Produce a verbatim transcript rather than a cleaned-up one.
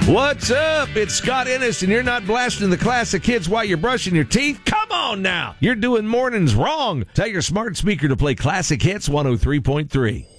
What's up? It's Scott Ennis, and you're not blasting the classic hits while you're brushing your teeth? Come on now! You're doing mornings wrong. Tell your smart speaker to play Classic Hits one oh three point three.